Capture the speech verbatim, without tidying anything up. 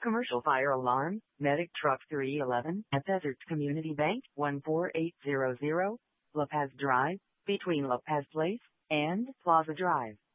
Commercial fire alarm, medic truck three eleven at Desert Community Bank, one four eight zero zero, La Paz Drive, between La Paz Place and Plaza Drive.